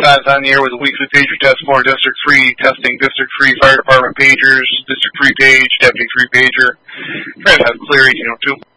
Guys on the air with a weekly pager test for District 3, testing District 3 Fire Department pagers, District 3 page, Deputy 3 pager. Trying to have clear 1802.